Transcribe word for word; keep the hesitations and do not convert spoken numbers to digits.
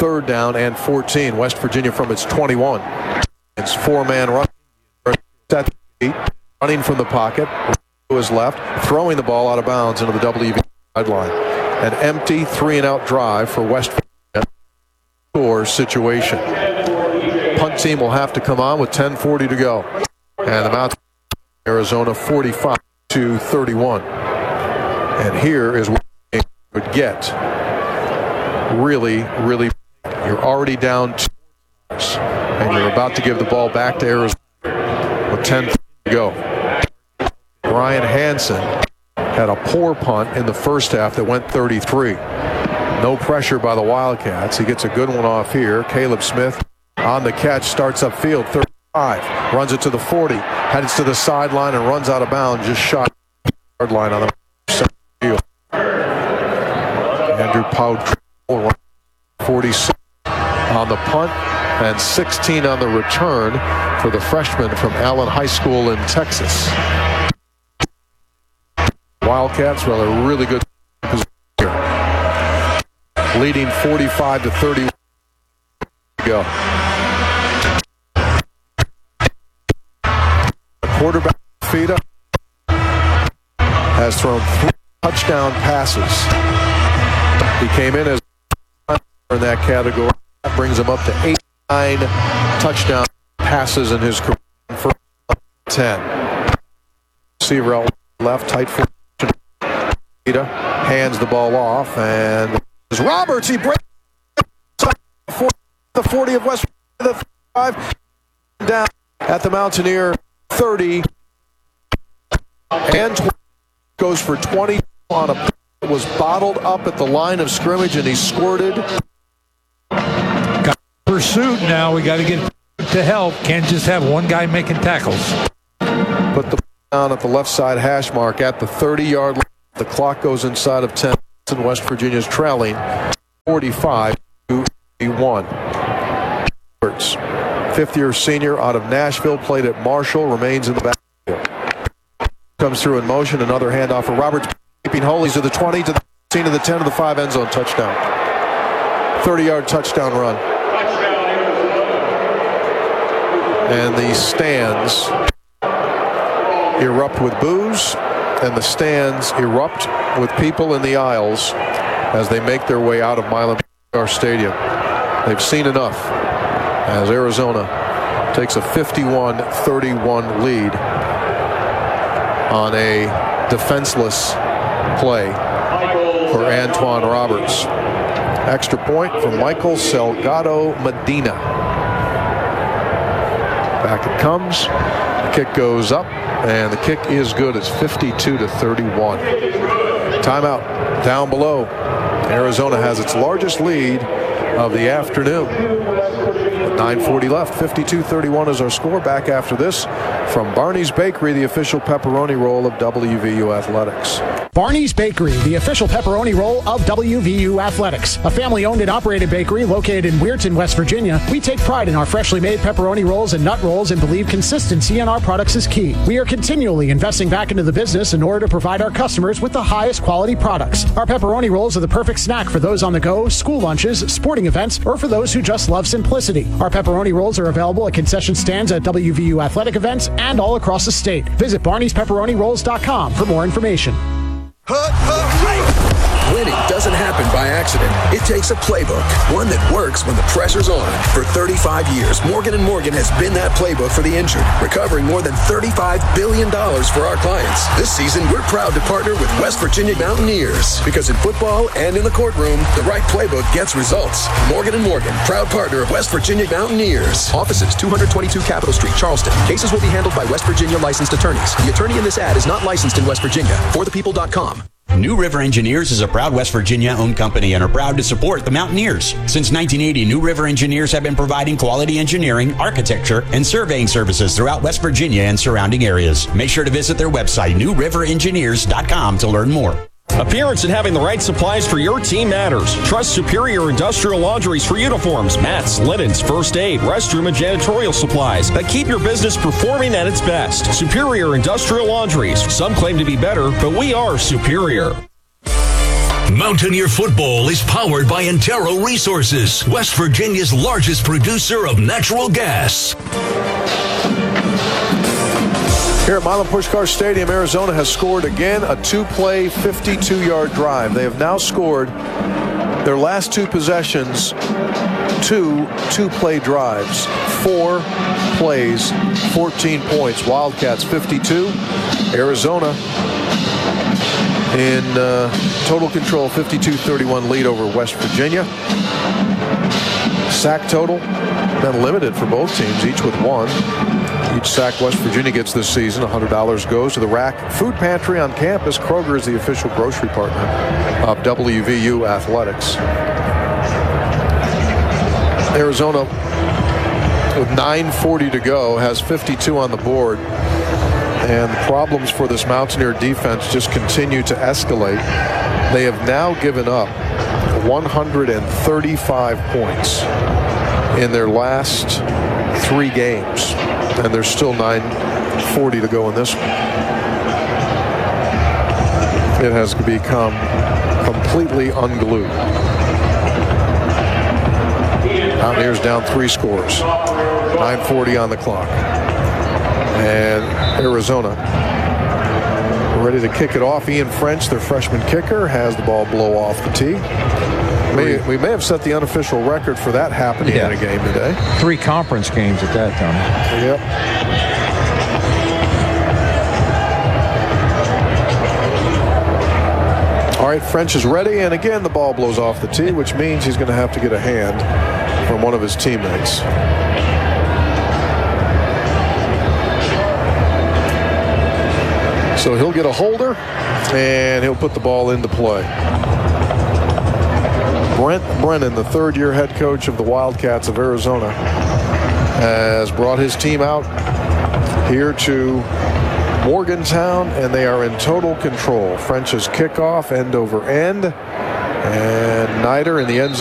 third down and fourteen. West Virginia from its twenty-one. It's four-man run. Running from the pocket to his left, throwing the ball out of bounds into the W V sideline. An empty three and out drive for West Virginia. Score situation. Punt team will have to come on with ten forty to go. And the Mount Arizona forty-five to thirty-one. And here is what they would get. Really, really, you're already down two, and you're about to give the ball back to Arizona with ten to go. Brian Hansen had a poor punt in the first half that went thirty-three. No pressure by the Wildcats. He gets a good one off here. Caleb Smith on the catch, starts upfield, thirty-five, runs it to the forty, heads to the sideline and runs out of bounds, just shot the yard line on the field. Andrew Powell, forty-six on the punt and sixteen on the return for the freshman from Allen High School in Texas. Wildcats, well, a really good position here. Leading forty-five to thirty. Go. The quarterback, Fida, has thrown three touchdown passes. He came in as in that category. That brings him up to eight, nine touchdown passes in his career. First ten. Receiver out left, tight for Fida, hands the ball off, and Roberts, he breaks the forty of West Virginia, the five down at the Mountaineer thirty, and goes for twenty on a was bottled up at the line of scrimmage, and he squirted. Got pursuit now. We got to get to help. Can't just have one guy making tackles. Put the down at the left side hash mark at the thirty-yard line. The clock goes inside of ten. And West Virginia's trailing forty-five to one. Fifth-year senior out of Nashville, played at Marshall, remains in the backfield. Comes through in motion. Another handoff for Roberts. Keeping Holies to the twenty, to the fifteen, to the ten, to the five, end zone touchdown. thirty-yard touchdown run. And the stands erupt with boos, and the stands erupt with people in the aisles as they make their way out of Milan Stadium. They've seen enough as Arizona takes a fifty-one thirty-one lead on a defenseless play for Antoine Roberts. Extra point from Michael Salgado Medina. Back it comes. The kick goes up, and the kick is good. It's fifty-two to thirty-one. Timeout down below. Arizona has its largest lead of the afternoon. nine forty left. fifty-two thirty-one is our score. Back after this from Barney's Bakery, the official pepperoni roll of W V U Athletics. Barney's Bakery, the official pepperoni roll of W V U Athletics. A family-owned and operated bakery located in Weirton, West Virginia. We take pride in our freshly made pepperoni rolls and nut rolls and believe consistency in our products is key. We are continually investing back into the business in order to provide our customers with the highest quality products. Our pepperoni rolls are the perfect snack for those on the go, school lunches, sporting events, or for those who just love simplicity. Our pepperoni rolls are available at concession stands at W V U athletic events and all across the state. Visit barneys pepperoni rolls dot com for more information. Winning doesn't happen by accident. It takes a playbook, one that works when the pressure's on. For thirty-five years, Morgan and Morgan has been that playbook for the injured, recovering more than thirty-five billion dollars for our clients. This season, we're proud to partner with West Virginia Mountaineers, because in football and in the courtroom, the right playbook gets results. Morgan and Morgan, proud partner of West Virginia Mountaineers. Offices, two twenty-two Capitol Street, Charleston. Cases will be handled by West Virginia licensed attorneys. The attorney in this ad is not licensed in West Virginia. for the people dot com. New River Engineers is a proud West Virginia-owned company and are proud to support the Mountaineers. Since nineteen eighty, New River Engineers have been providing quality engineering, architecture, and surveying services throughout West Virginia and surrounding areas. Make sure to visit their website, new river engineers dot com, to learn more. Appearance and having the right supplies for your team matters. Trust Superior Industrial Laundries for uniforms, mats, linens, first aid, restroom, and janitorial supplies that keep your business performing at its best. Superior Industrial Laundries. Some claim to be better, but we are superior. Mountaineer football is powered by Antero Resources, West Virginia's largest producer of natural gas. Here at Milan Puskar Stadium, Arizona has scored again a two-play, fifty-two-yard drive. They have now scored their last two possessions, two two-play drives, four plays, fourteen points. Wildcats fifty-two, Arizona in uh, total control, fifty-two thirty-one lead over West Virginia. Sack total been limited for both teams, each with one. Each sack West Virginia gets this season, one hundred dollars goes to the Rack Food Pantry on campus. Kroger is the official grocery partner of W V U Athletics. Arizona, with nine forty to go, has fifty-two on the board. And the problems for this Mountaineer defense just continue to escalate. They have now given up one hundred thirty-five points in their last three games. And there's still nine forty to go in this one. It has become completely unglued. Mountaineers down three scores. nine forty on the clock. And Arizona ready to kick it off. Ian French, their freshman kicker, has the ball blow off the tee. May, we may have set the unofficial record for that happening yeah. in a game today. Three conference games at that time. Yep. All right, French is ready, and again the ball blows off the tee, which means he's going to have to get a hand from one of his teammates. So he'll get a holder, and he'll put the ball into play. Brent Brennan, the third-year head coach of the Wildcats of Arizona, has brought his team out here to Morgantown, and they are in total control. French's kickoff, end over end, and Nider in the end zone.